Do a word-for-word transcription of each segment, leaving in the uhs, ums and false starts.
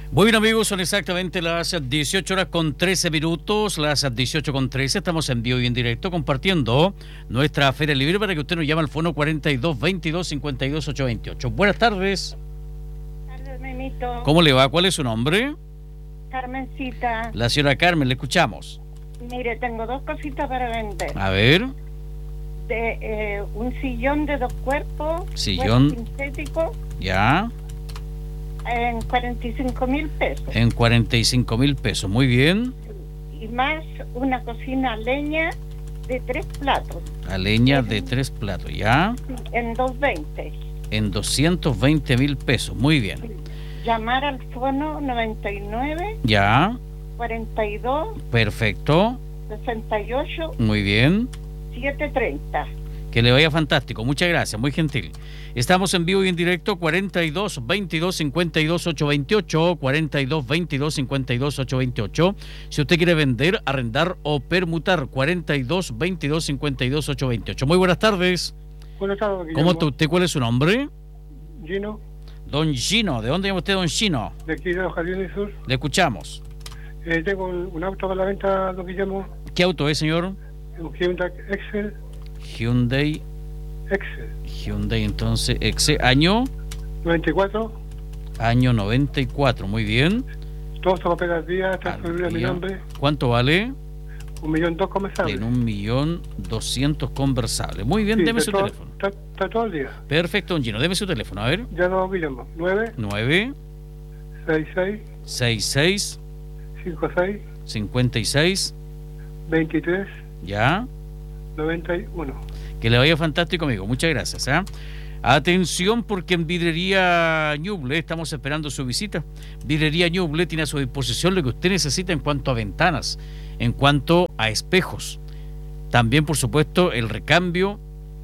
Muy bien, amigos, son exactamente las dieciocho horas con trece minutos, las dieciocho con trece. Estamos en vivo y en directo compartiendo nuestra Feria Libre para que usted nos llame al fono cuarenta y dos, veintidós, cincuenta y dos, ochocientos veintiocho. Buenas tardes. Buenas tardes, Memito. ¿Cómo le va? ¿Cuál es su nombre? Carmencita. La señora Carmen, le escuchamos. Mire, tengo dos cositas para vender. A ver. De eh, un sillón de dos cuerpos. Sillón. Sintético. Ya. En cuarenta y cinco mil pesos. En cuarenta y cinco mil pesos, muy bien. Y más una cocina a leña de tres platos. A leña de tres platos, ya. En doscientos veinte. En doscientos veinte mil pesos, muy bien. Llamar al fono noventa y nueve. Ya. cuarenta y dos. Perfecto. sesenta y ocho. Muy bien. setecientos treinta. Que le vaya fantástico, muchas gracias, muy gentil. Estamos en vivo y en directo, cuarenta y dos, veintidós, cincuenta y dos, ochocientos veintiocho, cuarenta y dos, veintidós, cincuenta y dos, ochocientos veintiocho. Si usted quiere vender, arrendar o permutar, cuarenta y dos, veintidós, cincuenta y dos, ochocientos veintiocho. Muy buenas tardes. Buenas tardes, Guillermo. ¿Cómo está usted? ¿Cuál es su nombre? Gino, Don Gino. ¿De dónde llama usted, Don Gino? de aquí de los Jardines Sur. Le escuchamos. Eh, tengo un, un auto para la venta, don Guillermo, ¿Qué auto es, señor? un Hyundai Excel, Hyundai. Excel, Hyundai, entonces, exe, año, noventa y cuatro, año noventa y cuatro, muy bien. todos los papeles al día, está Al disponible a mi día. nombre, ¿Cuánto vale? un millón dos comensales. En un millón doscientos conversables. Muy bien, Sí, deme está su todo, teléfono. Está, está todo el día. Perfecto, don Gino, deme su teléfono, a ver. Ya no, Guillermo, nueve, nueve, seis seis, seis seis, cinco seis, cincuenta y seis, veintitrés, ya. noventa y uno. Que le vaya fantástico, amigo. Muchas gracias. ¿eh? Atención, porque en Vidrería Ñuble estamos esperando su visita. Vidrería Ñuble tiene a su disposición lo que usted necesita en cuanto a ventanas, en cuanto a espejos. También, por supuesto, el recambio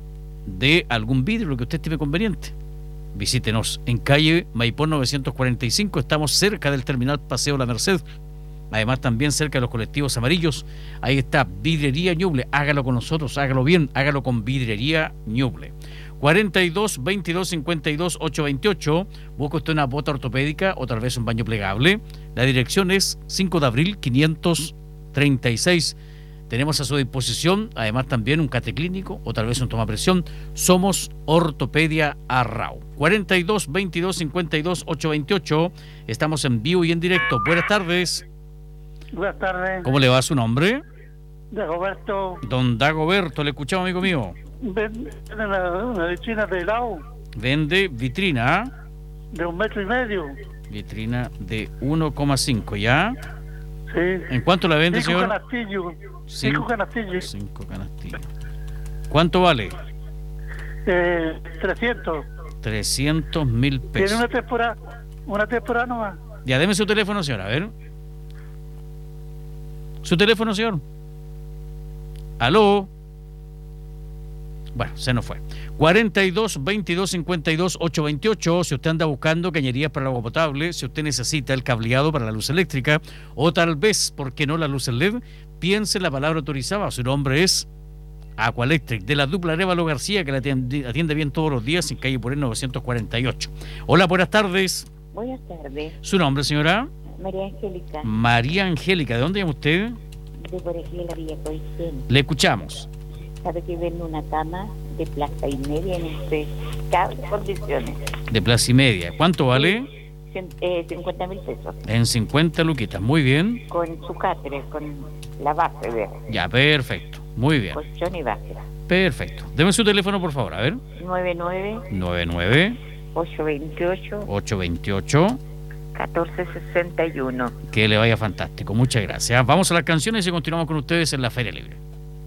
de algún vidrio, lo que usted estime conveniente. Visítenos en calle Maipón novecientos cuarenta y cinco. Estamos cerca del terminal Paseo La Merced. Además, también cerca de los colectivos amarillos. Ahí está Vidrería Ñuble. Hágalo con nosotros, hágalo bien, hágalo con Vidrería Ñuble. cuarenta y dos, veintidós, cincuenta y dos, ochocientos veintiocho. Busca usted una bota ortopédica o tal vez un baño plegable. La dirección es cinco de abril, quinientos treinta y seis. Tenemos a su disposición, además, también un cateclínico o tal vez un tomapresión. Somos Ortopedia Arrau. cuarenta y dos, veintidós, cincuenta y dos, ochocientos veintiocho. Estamos en vivo y en directo. Buenas tardes. Buenas tardes. ¿Cómo le va su nombre? De Roberto, Don Dagoberto, le escuchamos, amigo mío. ven una, una vitrina de helado Vende vitrina, de un metro y medio. vitrina de uno coma cinco, ¿ya? Sí. ¿En cuánto la vende, Cinco señor? canastillos. Cinco- Cinco canastillos. Cinco canastillos. ¿Cuánto vale? Eh, trescientos. trescientos mil Tiene pesos. una temporada, una temporada nomás. Ya, deme su teléfono, señor, a ver. ¿Su teléfono, señor? ¿Aló? Bueno, se nos fue. cuarenta y dos, veintidós, cincuenta y dos, ochocientos veintiocho. Si usted anda buscando cañerías para el agua potable, si usted necesita el cableado para la luz eléctrica, o tal vez, ¿por qué no la luz L E D? Piense la palabra autorizada. Su nombre es Aqualectric, de la dupla Arévalo García, que la atiende, atiende bien todos los días en calle Porén novecientos cuarenta y ocho. Hola, buenas tardes. Buenas tardes, ¿Su nombre, señora? María Angélica, María Angélica. ¿De dónde llama usted? de por aquí de la Villa Coixén. Le escuchamos. Sabe que vendo una cama de plaza y media en impecables condiciones. De plaza y media. ¿Cuánto vale? Cien- eh, cincuenta mil pesos. En cincuenta luquitas. Muy bien. Con su catre, con la base de Ya, perfecto. Muy bien. colchón y base. Perfecto. Deme su teléfono, por favor. A ver. nueve nueve, nueve nueve, ocho dos ocho, ocho dos ocho. uno cuatro seis uno. Que le vaya fantástico. Muchas gracias. Vamos a las canciones y continuamos con ustedes en la Feria Libre.